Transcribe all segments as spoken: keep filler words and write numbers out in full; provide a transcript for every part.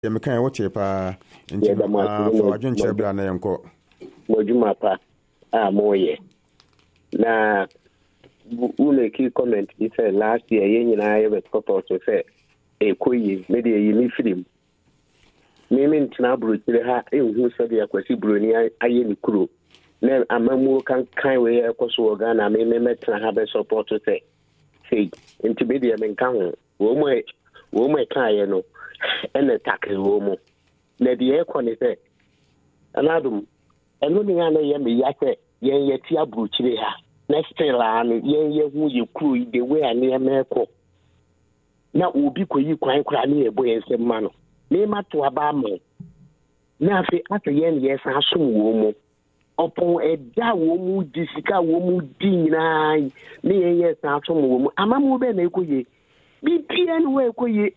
ya mekan wote pa nti fa wadwen che bra na yenko moduma pa ah moye na ule ki comment is last year yen nyina ye be support say e koyi me de yi ni film me me ntina brochure ha e hu so de akwasi broni aye ni kuro na amamu kan kan we e koso organa me me metra ha be support say say nti be de me kan ho wo mo wo mo kan ye no ene takre wo mo na de e ko ni say anadum eno ni ana ye me ya say yen ye ti abrochire ha next time yen ye hu ye kru the way ani emeko na obi koyi kwan kra na ye boye nsem ma no me ma to aba ma na afi ata yen ye sa asom wo mu opon eda wo mu disika wo mu dinna ne yen ye sa asom wo mu amamu be na ekoye bi pia no we ekoye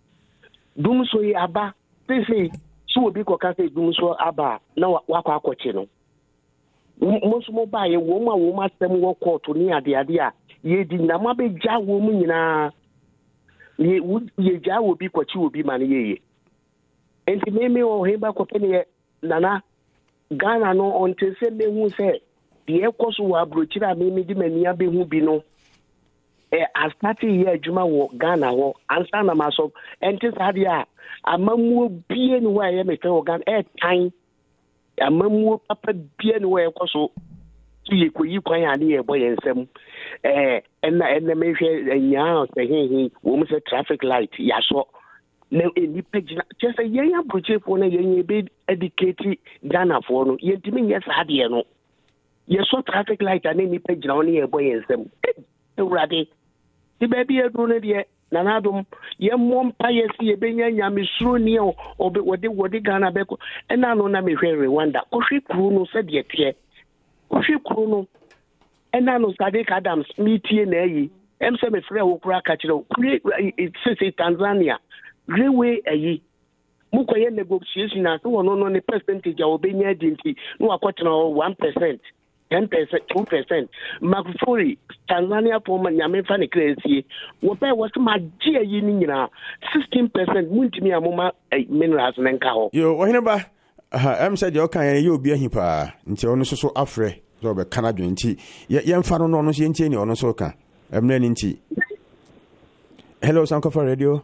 dum so ye aba sese so obi ko ka se dum so aba na wakwa akoche no most mobile wo ma wo ma tem wo court ni ade ade a ye di na ma be ja wo mu nyina ye ye ja wo bi kwachi wo bi ma ne ye enti me me o heba ko pene nana Ghana no on te se me hu se de ekoso wo abrochira me me di mani abe hu bi no e astati ye adwuma wo Ghana wo ansa na maso enti sade a amamu bie ni wa ye me fe wo Ghana e tan amamu papa bia ni wa ekoso ye koyi kwan ya ne ye boye nsem eh enna enna me hwe anya se hehe wo mu se traffic light ya so na eni pagina just say ye ya project for na ye be educate Ghana for no ye ntimi nye saade no ye so traffic light na eni pagina on ye boye nsem ewrade ti ba bi edu ne de na nadum ye mom pa ye si ye benya nyame suro ni o obe wode wode Ghana be ko ena no na me hwe Rwanda ko hwe kru no se de tie ko hwe kru no ena no Sadiq Adams meetie na yi em se me frɛ wo kura ka kire sisi Tanzania railway ayi mu ko ye negotiation na so wono no ne percentage a obenya dinti no akotena one percent ten percent two percent Magufuli Tanzania for nyame fa ne kresie wo pe wo se magie yi ni nyina sixteen percent muntimi amoma minerals nenka ho yo ohene ba em said you kan ye obi ahipa nti ono so so afre so be kana dwenti ye mfa no no so yentie ni ono so ka emre ni nti hello Sankofa radio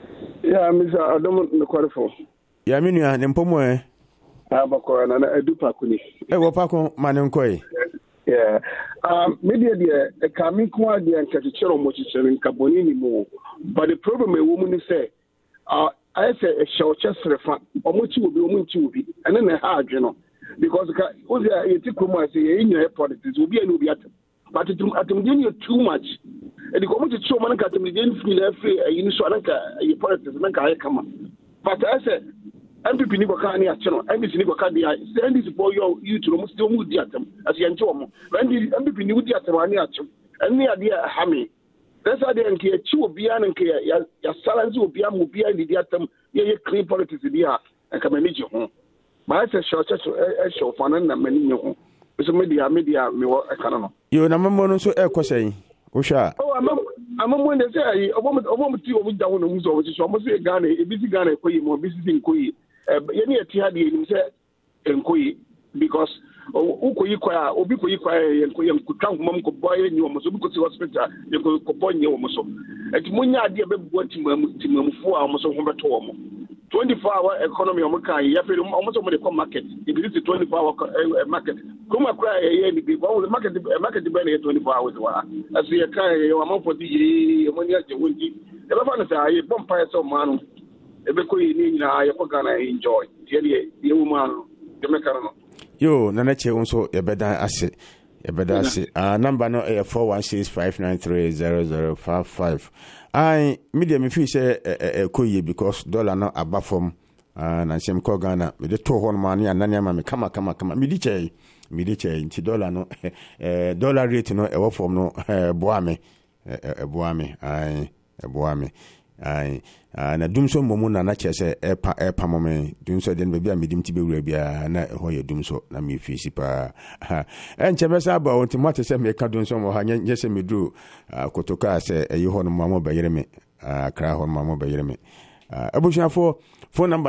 yeah Mister Adam Nkorefo ya minu ya nempomo e abakọ na edupa kuni e wo pako manenkoi yeah um media dia e ka mi ko ade nkete chero mo chichere nkaboni ni mo but the problem e wo mu ni say uh I say a show chest refa omochi obi omochi obi ene na ha adwe no because ka ozi yeti kromo say ye nyo politics obi ene obi atem but atem atem dey too much e di ko mochi cho man ka atem dey free free e ni so anka e politics man ka kama but I say M P P ni kwa ni achono M P P ni kwa dia send this for your you to almost do di atem as you ento mo when the M P P ni di atem ani achom ani ade ha me that's why they nke chi obi an nke ya ya salance obi am obi an di atem ye ye clean politics di ha aka mani je ho ma se show so e show fanan na mani nye ho so media media me wo aka no yo na memo no so e kosen wo hwa oh amam amam when they say obom obom ti obi da ho no mu so wo so mo se Ghana e bi si Ghana ko yi mo bi si nkoyi yeni eti ha de ni se enkoyi because ukoyi kwa obi koyi kwa enkoyi nkutwa homam ko boy ni wo so bi ko si hospital ye ko ko boy ni wo so eti munya ade be bu timamu timamufu a wo so ho beto wo twenty-four hour economy o mka ya fe o so mo de ko market e bi si twenty-four hour market kuma kwa ye ni bi wo market market be na twenty-four hours wa aso ye kan ye wa man for di ye mo ni aje wonji e ba fa na sa ye bompa ye so manu ebe ko yi ni na ye ko Ghana enjoy ye ye woman de mekara no yo na na che unso ye beda ase ye beda ase ah number no e four one six five nine three zero zero five five ai media me fi say e ko ye because dollar no aba from ah na sem ko Ghana me de to ho no ma na na ma me kama kama kama me di che me di che nti dollar no eh dollar rate no e wo from no eh boa me e boa me ai e boa me ai na dumso momu na na chese epa epa momen dumso den be bia medim ti be wura bia na ho ye dumso na me fisi pa enche besa ba wonti mate se me ka dumso mo ha nye se medru kotoka se eyi ho no mamo bayere me akra ho no mamo bayere me abusuafo phone number